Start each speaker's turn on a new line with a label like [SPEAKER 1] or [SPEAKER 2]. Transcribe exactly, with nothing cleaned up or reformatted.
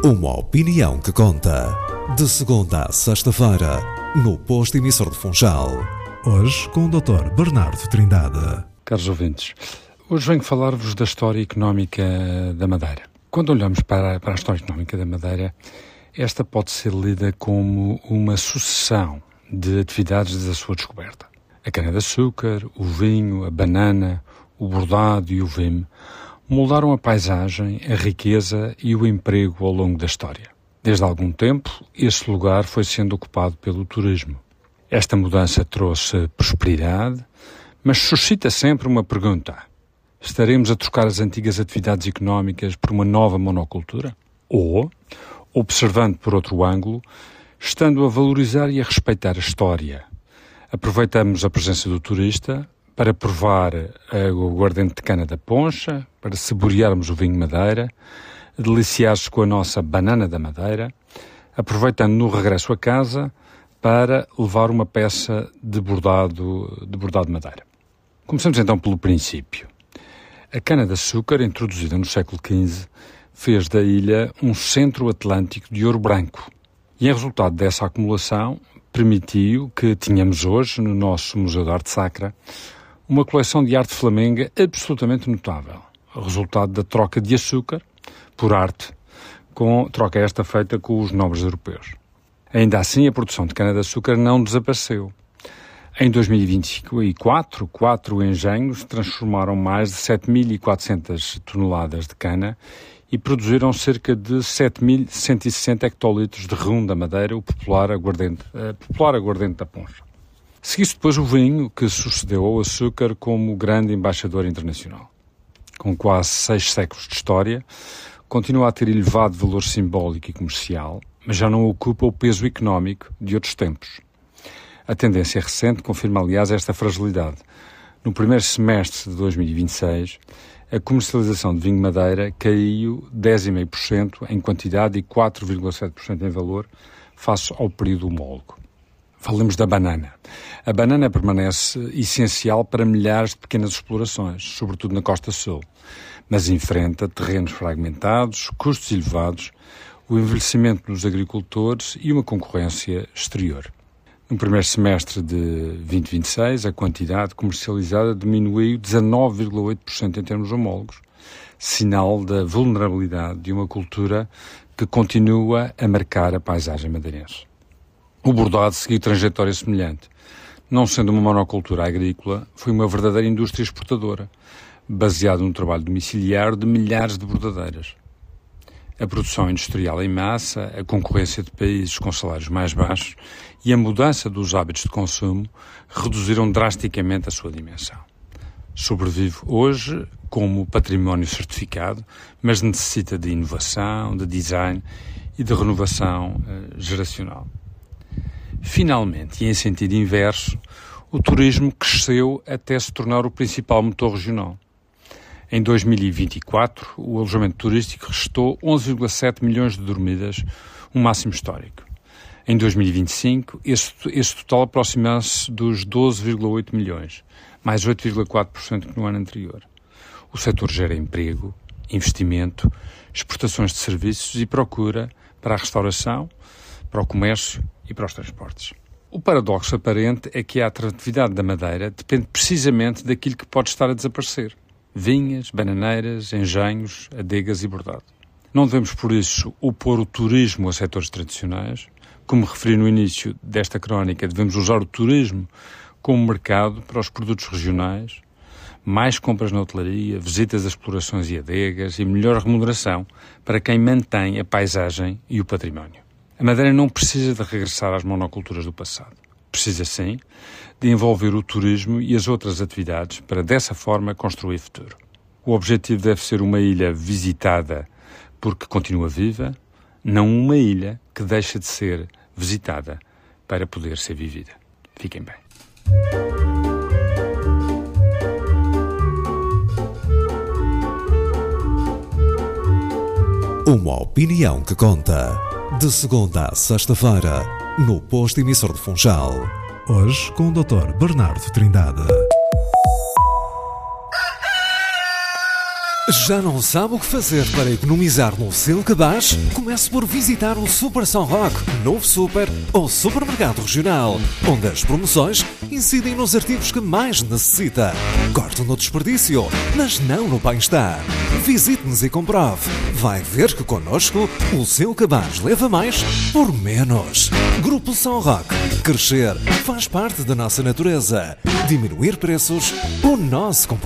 [SPEAKER 1] Uma opinião que conta. De segunda a sexta-feira, no Posto Emissor de Funchal. Hoje com o doutor Bernardo Trindade.
[SPEAKER 2] Caros ouvintes, hoje venho falar-vos da história económica da Madeira. Quando olhamos para, para a história económica da Madeira, esta pode ser lida como uma sucessão de atividades desde a sua descoberta. A cana-de-açúcar, o vinho, a banana, o bordado e o vime moldaram a paisagem, a riqueza e o emprego ao longo da história. Desde algum tempo, esse lugar foi sendo ocupado pelo turismo. Esta mudança trouxe prosperidade, mas suscita sempre uma pergunta. Estaremos a trocar as antigas atividades económicas por uma nova monocultura? Ou, observando por outro ângulo, estando a valorizar e a respeitar a história, aproveitamos a presença do turista para provar o aguardente de cana da Poncha, para saborearmos o vinho Madeira, deliciar-se com a nossa banana da Madeira, aproveitando no regresso a casa para levar uma peça de bordado de bordado de Madeira. Começamos então pelo princípio. A cana-de-açúcar, introduzida no século quinze, fez da ilha um centro atlântico de ouro branco. E em resultado dessa acumulação, permitiu que tenhamos hoje, no nosso Museu de Arte Sacra, uma coleção de arte flamenga absolutamente notável. O resultado da troca de açúcar por arte, com troca esta feita com os nobres europeus. Ainda assim, a produção de cana-de-açúcar não desapareceu. Em dois mil e vinte e quatro, quatro engenhos transformaram mais de sete mil e quatrocentas toneladas de cana e produziram cerca de sete mil cento e sessenta hectolitros de rum da Madeira, o popular aguardente, uh, popular aguardente da Poncha. Seguiu-se depois o vinho, que sucedeu ao açúcar como grande embaixador internacional. Com quase seis séculos de história, continua a ter elevado valor simbólico e comercial, mas já não ocupa o peso económico de outros tempos. A tendência recente confirma, aliás, esta fragilidade. No primeiro semestre de dois mil e vinte e seis, a comercialização de vinho Madeira caiu dez vírgula cinco por cento em quantidade e quatro vírgula sete por cento em valor face ao período homólogo. Falamos da banana. A banana permanece essencial para milhares de pequenas explorações, sobretudo na costa sul, mas enfrenta terrenos fragmentados, custos elevados, o envelhecimento dos agricultores e uma concorrência exterior. No primeiro semestre de vinte e vinte e seis, a quantidade comercializada diminuiu dezanove vírgula oito por cento em termos homólogos, sinal da vulnerabilidade de uma cultura que continua a marcar a paisagem madeirense. O bordado seguiu trajetória semelhante. Não sendo uma monocultura agrícola, foi uma verdadeira indústria exportadora, baseada no trabalho domiciliário de milhares de bordadeiras. A produção industrial em massa, a concorrência de países com salários mais baixos e a mudança dos hábitos de consumo reduziram drasticamente a sua dimensão. Sobrevive hoje como património certificado, mas necessita de inovação, de design e de renovação uh, geracional. Finalmente, e em sentido inverso, o turismo cresceu até se tornar o principal motor regional. Em dois mil e vinte e quatro, o alojamento turístico restou onze vírgula sete milhões de dormidas, um máximo histórico. Em dois mil e vinte e cinco, esse, esse total aproxima-se dos doze vírgula oito milhões, mais oito vírgula quatro por cento que no ano anterior. O setor gera emprego, investimento, exportações de serviços e procura para a restauração, para o comércio e para os transportes. O paradoxo aparente é que a atratividade da Madeira depende precisamente daquilo que pode estar a desaparecer. Vinhas, bananeiras, engenhos, adegas e bordado. Não devemos, por isso, opor o turismo a setores tradicionais. Como referi no início desta crónica, devemos usar o turismo como mercado para os produtos regionais, mais compras na hotelaria, visitas a explorações e adegas e melhor remuneração para quem mantém a paisagem e o património. A Madeira não precisa de regressar às monoculturas do passado. Precisa, sim, de envolver o turismo e as outras atividades para, dessa forma, construir futuro. O objetivo deve ser uma ilha visitada porque continua viva, não uma ilha que deixa de ser visitada para poder ser vivida. Fiquem bem.
[SPEAKER 1] Uma opinião que conta. De segunda a sexta-feira, no Posto Emissor de Funchal. Hoje com o doutor Bernardo Trindade. Já não sabe o que fazer para economizar no seu cabaz? Comece por visitar o Super São Roque, novo super ou supermercado regional, onde as promoções incidem nos artigos que mais necessita. Corte no desperdício, mas não no bem-estar. Visite-nos e comprove. Vai ver que connosco o seu cabaz leva mais por menos. Grupo São Roque. Crescer faz parte da nossa natureza. Diminuir preços, o nosso comportamento.